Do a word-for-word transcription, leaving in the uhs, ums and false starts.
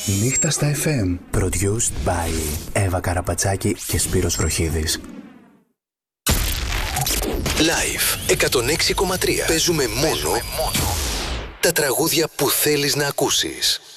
Νύχτα στα εφ εμ. Produced by Εύα Καραπατσάκη και Σπύρος Βροχίδης. Live εκατόν έξι κόμμα τρία. Παίζουμε μόνο τα τραγούδια που θέλεις να ακούσεις.